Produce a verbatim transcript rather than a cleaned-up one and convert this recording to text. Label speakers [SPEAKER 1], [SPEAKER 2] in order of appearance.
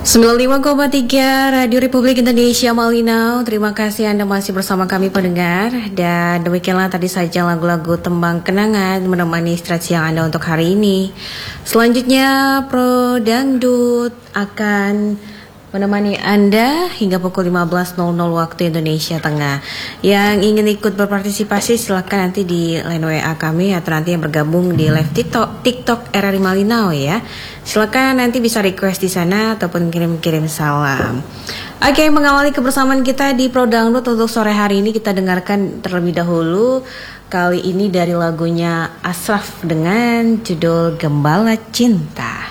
[SPEAKER 1] sembilan puluh lima koma tiga Radio Republik Indonesia Malinau. Terima kasih Anda masih bersama kami pendengar. Dan demikianlah tadi saja lagu-lagu tembang kenangan menemani stretch yang Anda untuk hari ini. Selanjutnya Pro Dangdut akan menemani Anda hingga pukul lima belas waktu Indonesia Tengah. Yang ingin ikut berpartisipasi silakan nanti di line W A kami atau nanti yang bergabung di live TikTok TikTok R R I Malinau ya. Silakan nanti bisa request di sana ataupun kirim-kirim salam. Oke, mengawali kebersamaan kita di Pro Dangdut untuk sore hari ini kita dengarkan terlebih dahulu kali ini dari lagunya Ashraf dengan judul Gembala Cinta.